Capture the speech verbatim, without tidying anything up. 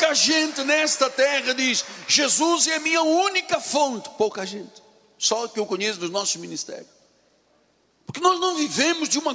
Pouca gente nesta terra diz: Jesus é a minha única fonte. Pouca gente, só que eu conheço dos nossos ministérios. Porque nós não vivemos de uma